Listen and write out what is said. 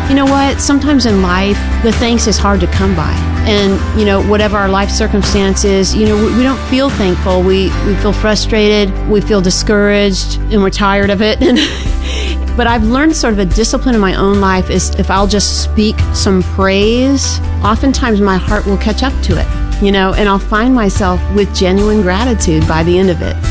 You know what? Sometimes in life, the thanks is hard to come by. And, whatever our life circumstances, we don't feel thankful. We feel frustrated, we feel discouraged, and we're tired of it. But I've learned sort of a discipline in my own life is if I'll just speak some praise, oftentimes my heart will catch up to it, and I'll find myself with genuine gratitude by the end of it.